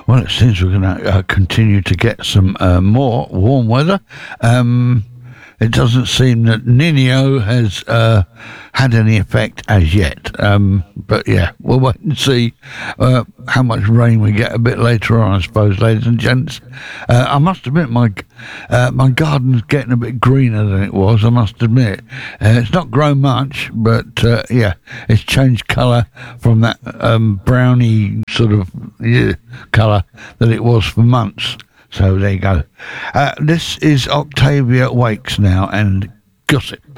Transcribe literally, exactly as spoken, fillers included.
Well, it seems we're going to uh, continue to get some uh, more warm weather. Um, it doesn't seem that Nino has uh, had any effect as yet. Um, but yeah, we'll wait and see uh, how much rain we get a bit later on, I suppose, ladies and gents. Uh, I must admit, my uh, my garden's getting a bit greener than it was, I must admit. Uh, it's not grown much, but uh, yeah, it's changed colour from that um, browny sort of yeah, colour that it was for months. So there you go. Uh, this is Octavia Wakes now and Gossip.